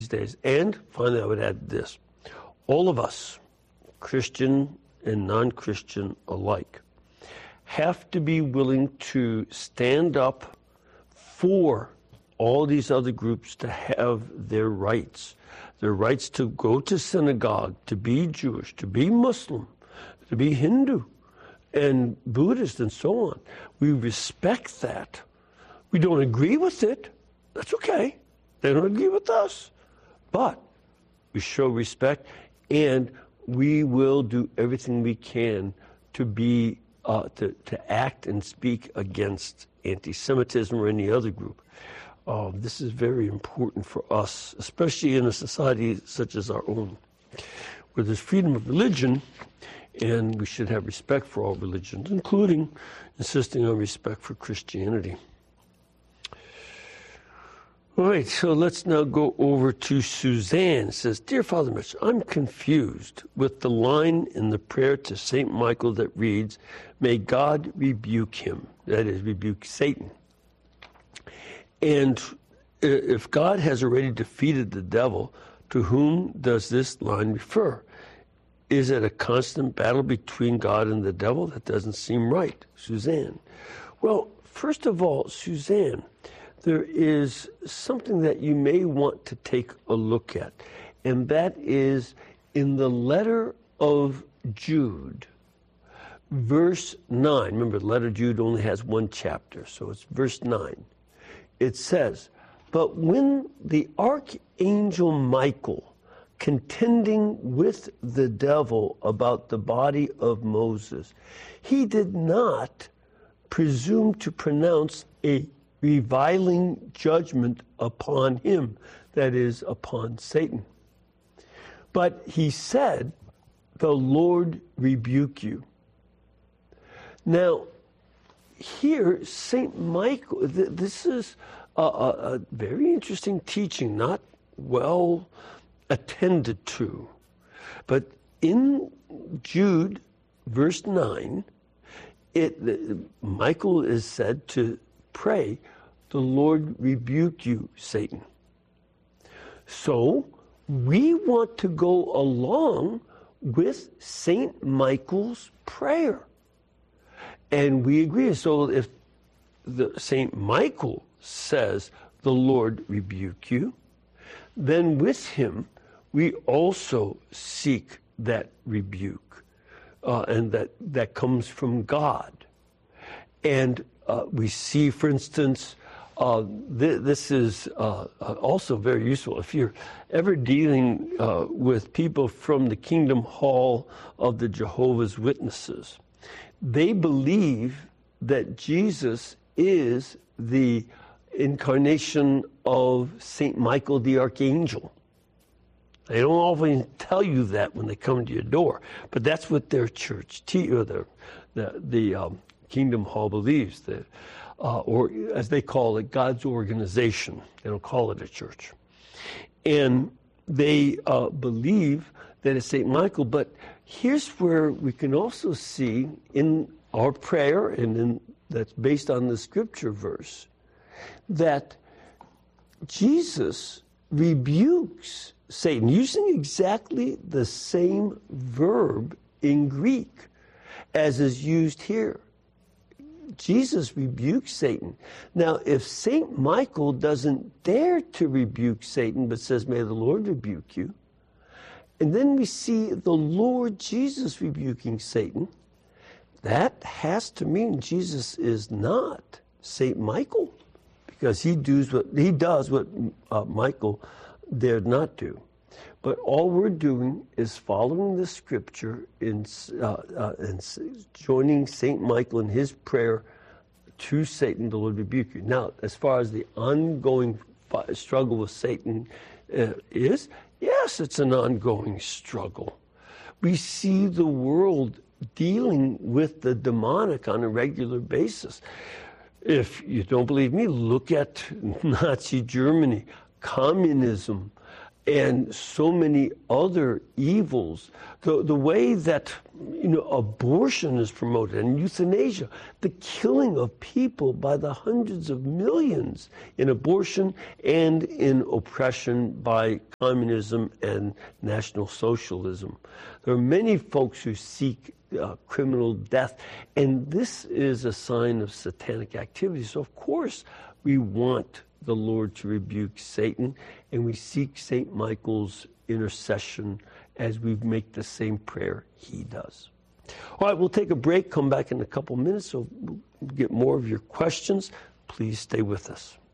days. And finally, I would add this. All of us, Christian and non-Christian alike, have to be willing to stand up for all these other groups to have their rights to go to synagogue, to be Jewish, to be Muslim, to be Hindu and Buddhist and so on. We respect that. We don't agree with it. That's okay. They don't agree with us. But we show respect, and we will do everything we can to be to act and speak against anti-Semitism or any other group. This is very important for us, especially in a society such as our own, where there's freedom of religion, and we should have respect for all religions, including insisting on respect for Christianity. All right, so let's now go over to Suzanne. It says, Dear Father Mitch, I'm confused with the line in the prayer to St. Michael that reads, May God rebuke him, that is, rebuke Satan. And if God has already defeated the devil, to whom does this line refer? Is it a constant battle between God and the devil? That doesn't seem right, Suzanne. Well, first of all, Suzanne, there is something that you may want to take a look at, and that is in the letter of Jude, verse 9. Remember, the letter of Jude only has one chapter, so it's verse 9. It says, But when the archangel Michael, contending with the devil about the body of Moses, he did not presume to pronounce a reviling judgment upon him, that is, upon Satan. But he said, The Lord rebuke you. Now, here, St. Michael, this is a very interesting teaching, not well attended to. But in Jude, verse 9, Michael is said to pray, The Lord rebuke you, Satan. So we want to go along with St. Michael's prayer. And we agree. So if St. Michael says, The Lord rebuke you, then with him we also seek that rebuke, and that comes from God. And we see, for instance, this is also very useful. If you're ever dealing with people from the Kingdom Hall of the Jehovah's Witnesses, they believe that Jesus is the incarnation of St. Michael the Archangel. They don't often tell you that when they come to your door, but that's what their church, the Kingdom Hall believes, or as they call it, God's organization. They don't call it a church. And they believe that it's St. Michael, but here's where we can also see in our prayer, and that's based on the scripture verse, that Jesus rebukes Satan using exactly the same verb in Greek as is used here. Jesus rebukes Satan. Now, if St. Michael doesn't dare to rebuke Satan, but says, May the Lord rebuke you, and then we see the Lord Jesus rebuking Satan, that has to mean Jesus is not St. Michael, because he does what Michael dared not do. But all we're doing is following the scripture and joining St. Michael in his prayer to Satan, the Lord rebuke you. Now, as far as the ongoing struggle with Satan is, yes, it's an ongoing struggle. We see the world dealing with the demonic on a regular basis. If you don't believe me, look at Nazi Germany, communism, and so many other evils. The way that abortion is promoted and euthanasia, the killing of people by the hundreds of millions in abortion and in oppression by communism and National Socialism. There are many folks who seek criminal death, and this is a sign of satanic activity. So of course we want the Lord to rebuke Satan, and we seek St. Michael's intercession as we make the same prayer he does. All right, we'll take a break, come back in a couple minutes, so we'll get more of your questions. Please stay with us.